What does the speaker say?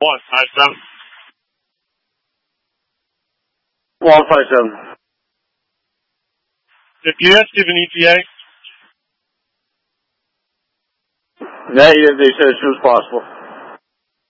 157. 157. If you ask give an ETA? Negative, they said as soon as possible.